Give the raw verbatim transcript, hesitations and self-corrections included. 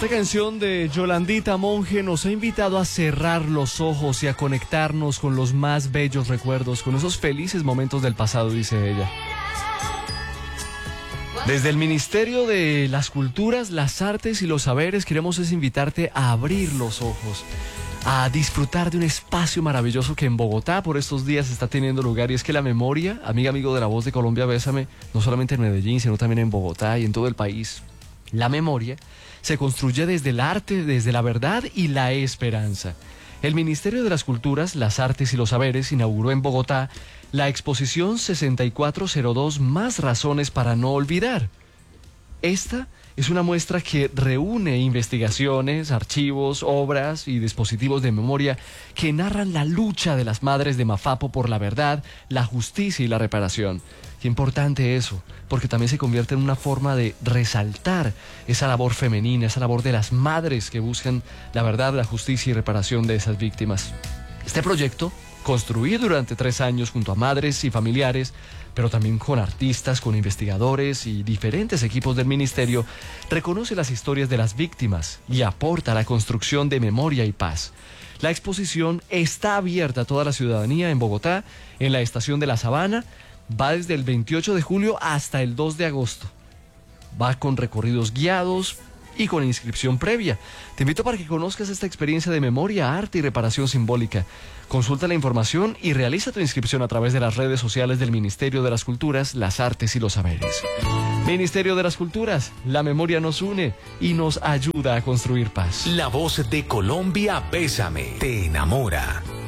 Esta canción de Yolandita Monge nos ha invitado a cerrar los ojos y a conectarnos con los más bellos recuerdos, con esos felices momentos del pasado, dice ella. Desde el Ministerio de las Culturas, las Artes y los Saberes queremos es invitarte a abrir los ojos, a disfrutar de un espacio maravilloso que en Bogotá por estos días está teniendo lugar, y es que la memoria, amiga, amigo de La Voz de Colombia, Bésame, no solamente en Medellín, sino también en Bogotá y en todo el país. La memoria se construye desde el arte, desde la verdad y la esperanza. El Ministerio de las Culturas, las Artes y los Saberes inauguró en Bogotá la exposición sesenta y cuatro cero dos Más razones para no olvidar. Esta es una muestra que reúne investigaciones, archivos, obras y dispositivos de memoria que narran la lucha de las madres de Mafapo por la verdad, la justicia y la reparación. Qué importante eso, porque también se convierte en una forma de resaltar esa labor femenina, esa labor de las madres que buscan la verdad, la justicia y reparación de esas víctimas. Este proyecto, construido durante tres años junto a madres y familiares, pero también con artistas, con investigadores y diferentes equipos del ministerio, reconoce las historias de las víctimas y aporta a la construcción de memoria y paz. La exposición está abierta a toda la ciudadanía en Bogotá, en la estación de La Sabana. Va desde el veintiocho de julio hasta el dos de agosto. Va con recorridos guiados y con inscripción previa. Te invito para que conozcas esta experiencia de memoria, arte y reparación simbólica. Consulta la información y realiza tu inscripción a través de las redes sociales del Ministerio de las Culturas, las Artes y los Saberes. Ministerio de las Culturas, la memoria nos une y nos ayuda a construir paz. La Voz de Colombia, Bésame, te enamora.